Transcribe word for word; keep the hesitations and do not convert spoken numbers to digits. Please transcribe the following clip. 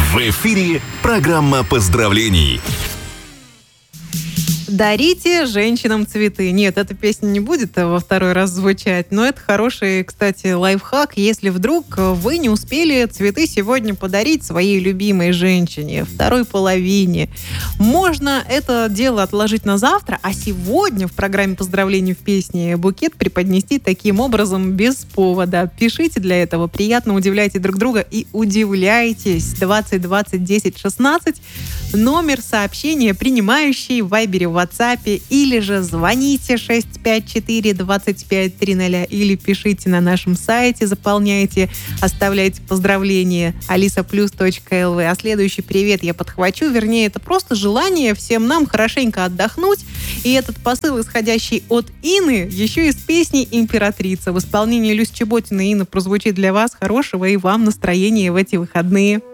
В эфире программа поздравлений. Дарите женщинам цветы. Нет, эта песня не будет во второй раз звучать, но это хороший, кстати, лайфхак, если вдруг вы не успели цветы сегодня подарить своей любимой женщине, второй половине. Можно это дело отложить на завтра, а сегодня в программе поздравлений в песне букет преподнести таким образом без повода. Пишите для этого, приятно удивляйте друг друга и удивляйтесь. двадцать двадцать десять шестнадцать, номер сообщения, принимающий в Вайбере, в WhatsApp, или же звоните шесть пять четыре двадцать пять тридцать или пишите на нашем сайте, заполняйте, оставляйте поздравления алиса плюс точка эл ви. А следующий привет я подхвачу, вернее, это просто желание всем нам хорошенько отдохнуть. И этот посыл, исходящий от Инны, еще из песни «Императрица». В исполнении Люси Чеботиной Инна прозвучит для вас. Хорошего и вам настроения в эти выходные.